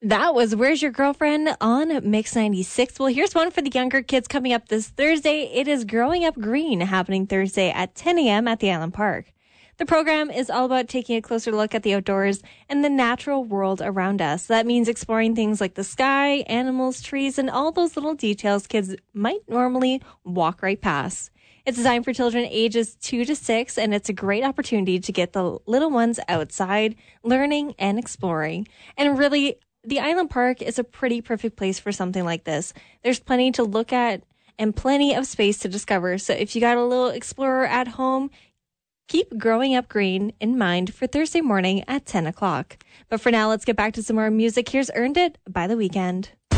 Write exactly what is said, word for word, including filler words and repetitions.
That was Where's Your Girlfriend on Mix ninety-six. Well, here's one for the younger kids coming up this Thursday. It is Growing Up Green, happening Thursday at ten a.m. at the Island Park. The program is all about taking a closer look at the outdoors and the natural world around us. That means exploring things like the sky, animals, trees, and all those little details kids might normally walk right past. It's designed for children ages two to six, and it's a great opportunity to get the little ones outside, learning and exploring. And really, the Island Park is a pretty perfect place for something like this. There's plenty to look at and plenty of space to discover. So if you got a little explorer at home, keep Growing Up Green in mind for Thursday morning at ten o'clock. But for now, let's get back to some more music. Here's Earned It by The Weeknd.